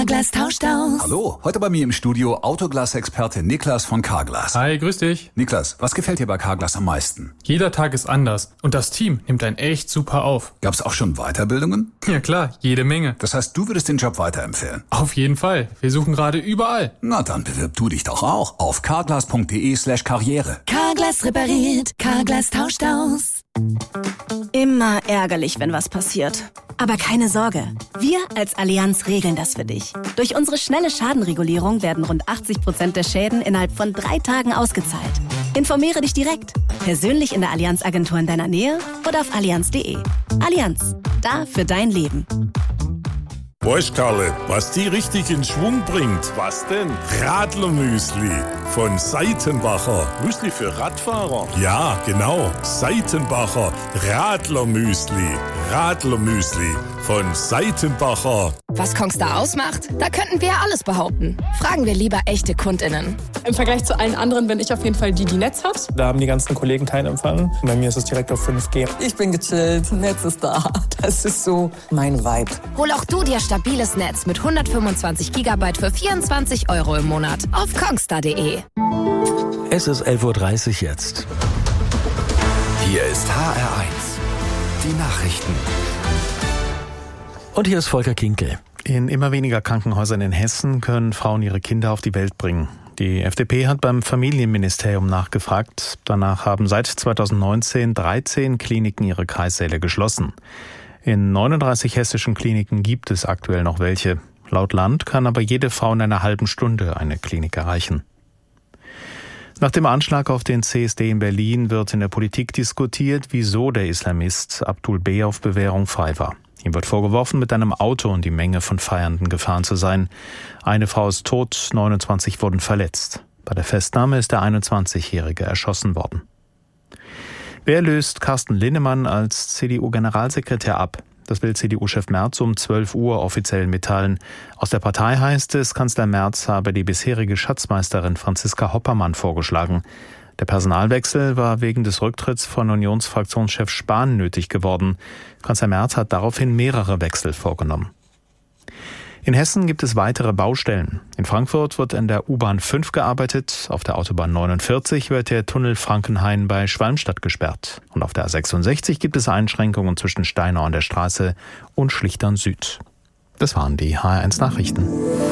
Carglass tauscht aus. Hallo, heute bei mir im Studio Autoglas-Experte Niklas von Carglass. Hi, grüß dich. Niklas, was gefällt dir bei Carglass am meisten? Jeder Tag ist anders und das Team nimmt einen echt super auf. Gab's auch schon Weiterbildungen? Ja klar, jede Menge. Das heißt, du würdest den Job weiterempfehlen? Auf jeden Fall. Wir suchen gerade überall. Na, dann bewirb du dich doch auch auf carglass.de/karriere. Carglass repariert, Carglass tauscht aus. Immer ärgerlich, wenn was passiert. Aber keine Sorge, wir als Allianz regeln das für dich. Durch unsere schnelle Schadenregulierung werden rund 80% der Schäden innerhalb von 3 Tagen ausgezahlt. Informiere dich direkt, persönlich in der Allianz-Agentur in deiner Nähe oder auf allianz.de. Allianz, da für dein Leben. Weißt Karle, was die richtig in Schwung bringt? Was denn? Radlermüsli von Seitenbacher. Müsli für Radfahrer? Ja, genau. Seitenbacher Radlermüsli. Radlermüsli von Seitenbacher. Was Kongstar ausmacht? Da könnten wir ja alles behaupten. Fragen wir lieber echte KundInnen. Im Vergleich zu allen anderen bin ich auf jeden Fall die Netz hat. Da haben die ganzen Kollegen keinen Empfang. Bei mir ist es direkt auf 5G. Ich bin gechillt, Netz ist da. Das ist so mein Vibe. Hol auch du dir stabiles Netz mit 125 GB für 24 € im Monat auf kongstar.de. Es ist 11.30 Uhr jetzt. Hier ist HR1. Die Nachrichten. Und hier ist Volker Kinkel. In immer weniger Krankenhäusern in Hessen können Frauen ihre Kinder auf die Welt bringen. Die FDP hat beim Familienministerium nachgefragt. Danach haben seit 2019 13 Kliniken ihre Kreissäle geschlossen. In 39 hessischen Kliniken gibt es aktuell noch welche. Laut Land kann aber jede Frau in einer halben Stunde eine Klinik erreichen. Nach dem Anschlag auf den CSD in Berlin wird in der Politik diskutiert, wieso der Islamist Abdul B. auf Bewährung frei war. Ihm wird vorgeworfen, mit einem Auto in die Menge von Feiernden gefahren zu sein. Eine Frau ist tot, 29 wurden verletzt. Bei der Festnahme ist der 21-Jährige erschossen worden. Wer löst Carsten Linnemann als CDU-Generalsekretär ab? Das will CDU-Chef Merz um 12 Uhr offiziell mitteilen. Aus der Partei heißt es, Kanzler Merz habe die bisherige Schatzmeisterin Franziska Hoppermann vorgeschlagen. Der Personalwechsel war wegen des Rücktritts von Unionsfraktionschef Spahn nötig geworden. Kanzler Merz hat daraufhin mehrere Wechsel vorgenommen. In Hessen gibt es weitere Baustellen. In Frankfurt wird an der U-Bahn 5 gearbeitet, auf der Autobahn 49 wird der Tunnel Frankenhain bei Schwalmstadt gesperrt. Und auf der A66 gibt es Einschränkungen zwischen Steinau an der Straße und Schlichtern Süd. Das waren die HR1 Nachrichten.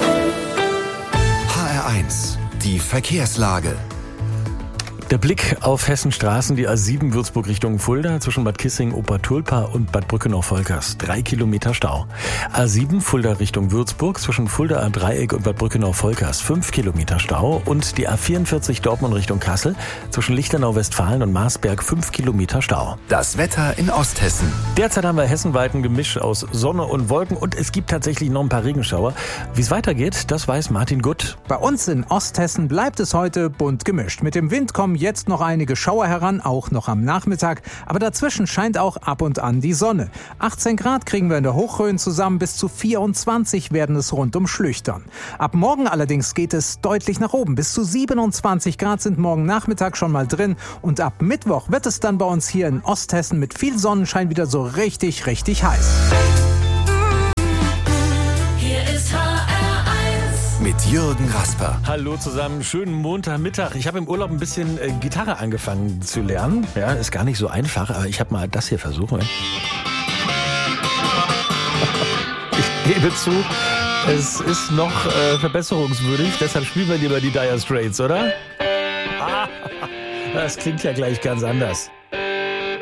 HR1, die Verkehrslage. Der Blick auf Hessens Straßen, die A7 Würzburg Richtung Fulda zwischen Bad Kissing, Obertulpa und Bad Brückenau-Volkers. 3 Kilometer Stau. A7 Fulda Richtung Würzburg zwischen Fulda am Dreieck und Bad Brückenau-Volkers. 5 Kilometer Stau. Und die A44 Dortmund Richtung Kassel zwischen Lichtenau-Westfalen und Marsberg. 5 Kilometer Stau. Das Wetter in Osthessen. Derzeit haben wir hessenweit ein Gemisch aus Sonne und Wolken und es gibt tatsächlich noch ein paar Regenschauer. Wie es weitergeht, das weiß Martin Gutt. Bei uns in Osthessen bleibt es heute bunt gemischt. Mit dem Wind kommen jetzt noch einige Schauer heran, auch noch am Nachmittag. Aber dazwischen scheint auch ab und an die Sonne. 18 Grad kriegen wir in der Hochrhön zusammen, bis zu 24 werden es rund um Schlüchtern. Ab morgen allerdings geht es deutlich nach oben. Bis zu 27 Grad sind morgen Nachmittag schon mal drin. Und ab Mittwoch wird es dann bei uns hier in Osthessen mit viel Sonnenschein wieder so richtig heiß. Mit Jürgen Rasper. Hallo zusammen, schönen Montagmittag. Ich habe im Urlaub ein bisschen Gitarre angefangen zu lernen. Ja, ist gar nicht so einfach, aber ich habe mal das hier versucht. Ich gebe zu, es ist noch verbesserungswürdig. Deshalb spielen wir lieber die Dire Straits, oder? Das klingt ja gleich ganz anders.